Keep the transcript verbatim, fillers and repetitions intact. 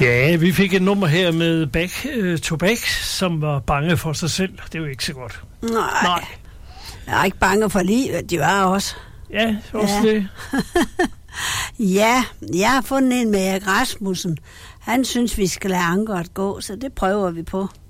Ja, vi fik et nummer her med Back uh, to Back, som var bange for sig selv. Det er jo ikke så godt. Nej. Nej. Jeg er ikke bange for livet, de var også. Ja, også Ja. det. Ja, jeg har fundet en med Erik Rasmussen. Han synes, vi skal lade ankeret gå, så det prøver vi på.